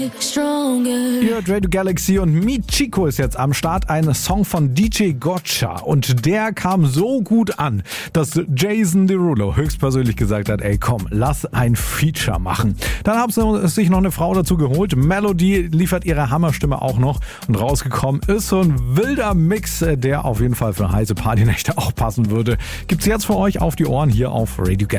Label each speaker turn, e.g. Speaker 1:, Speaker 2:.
Speaker 1: Ihr hört Radio Galaxy und Michiko ist jetzt am Start. Ein Song von DJ Gotcha und der kam so gut an, dass Jason Derulo höchstpersönlich gesagt hat, ey komm, lass ein Feature machen. Dann haben sie sich noch eine Frau dazu geholt. Melody liefert ihre Hammerstimme auch noch und rausgekommen ist so ein wilder Mix, der auf jeden Fall für heiße Partynächte auch passen würde. Gibt's jetzt für euch auf die Ohren hier auf Radio Galaxy.